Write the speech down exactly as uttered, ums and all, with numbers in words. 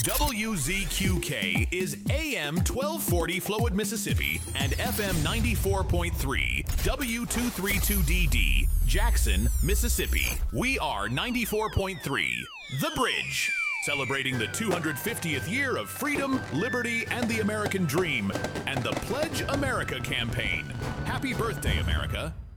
W Z Q K is A M twelve forty Flowood, Mississippi, and F M ninety-four point three W two thirty-two D D Jackson, Mississippi. We are ninety-four point three The Bridge, celebrating the two hundred fiftieth year of freedom, liberty, and the American dream, and the Pledge America campaign. Happy birthday, America.